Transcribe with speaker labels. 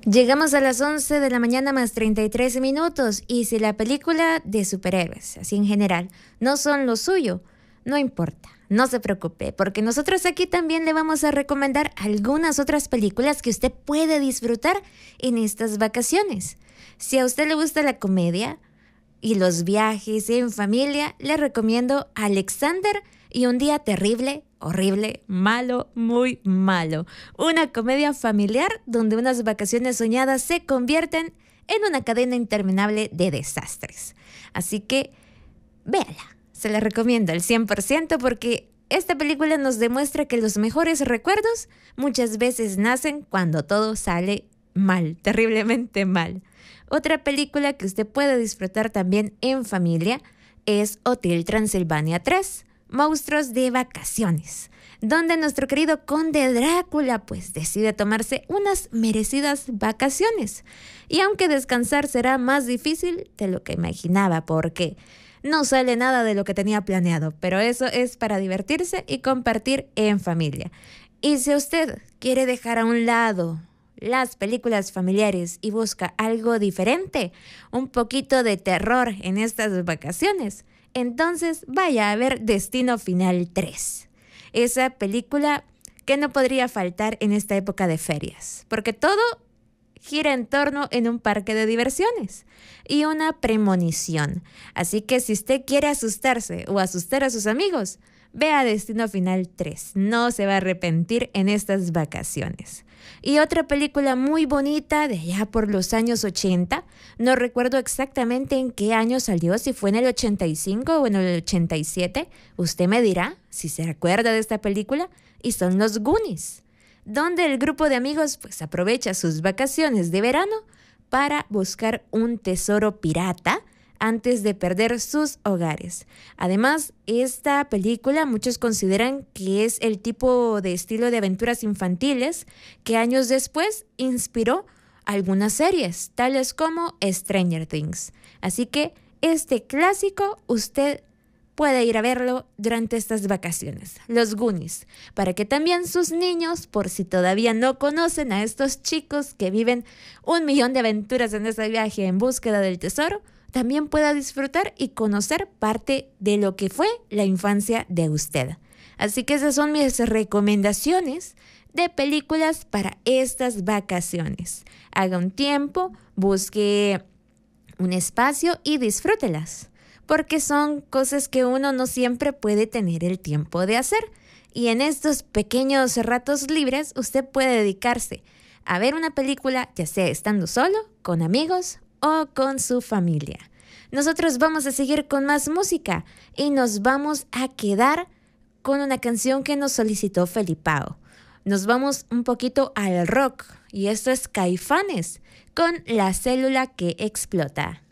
Speaker 1: Llegamos a las 11 de la mañana más 33 minutos y si la película de superhéroes, así en general, no son lo suyo, no importa, no se preocupe, porque nosotros aquí también le vamos a recomendar algunas otras películas que usted puede disfrutar en estas vacaciones. Si a usted le gusta la comedia y los viajes en familia, le recomiendo Alexander y un día terrible, horrible, malo, muy malo. Una comedia familiar donde unas vacaciones soñadas se convierten en una cadena interminable de desastres. Así que, véala. Se la recomiendo al 100% porque esta película nos demuestra que los mejores recuerdos muchas veces nacen cuando todo sale mal, terriblemente mal. Otra película que usted puede disfrutar también en familia es Hotel Transilvania 3, Monstruos de Vacaciones, donde nuestro querido conde Drácula pues decide tomarse unas merecidas vacaciones. Y aunque descansar será más difícil de lo que imaginaba porque no sale nada de lo que tenía planeado, pero eso es para divertirse y compartir en familia. Y si usted quiere dejar a un lado las películas familiares y busca algo diferente, un poquito de terror en estas vacaciones, entonces vaya a ver Destino Final 3. Esa película que no podría faltar en esta época de ferias, porque todo gira en torno en un parque de diversiones y una premonición. Así que si usted quiere asustarse o asustar a sus amigos, vea Destino Final 3. No se va a arrepentir en estas vacaciones. Y otra película muy bonita de allá por los años 80, no recuerdo exactamente en qué año salió, si fue en el 85 o en el 87, usted me dirá si se recuerda de esta película, y son Los Goonies, donde el grupo de amigos pues aprovecha sus vacaciones de verano para buscar un tesoro pirata antes de perder sus hogares. Además, esta película muchos consideran que es el tipo de estilo de aventuras infantiles que años después inspiró algunas series, tales como Stranger Things. Así que este clásico usted puede ir a verlo durante estas vacaciones, Los Goonies, para que también sus niños, por si todavía no conocen a estos chicos que viven 1.000.000 de aventuras en ese viaje en búsqueda del tesoro, también pueda disfrutar y conocer parte de lo que fue la infancia de usted. Así que esas son mis recomendaciones de películas para estas vacaciones. Haga un tiempo, busque un espacio y disfrútelas, porque son cosas que uno no siempre puede tener el tiempo de hacer. Y en estos pequeños ratos libres usted puede dedicarse a ver una película, ya sea estando solo, con amigos o con su familia. Nosotros vamos a seguir con más música y nos vamos a quedar con una canción que nos solicitó Felipao. Nos vamos un poquito al rock y esto es Caifanes con La Célula que Explota.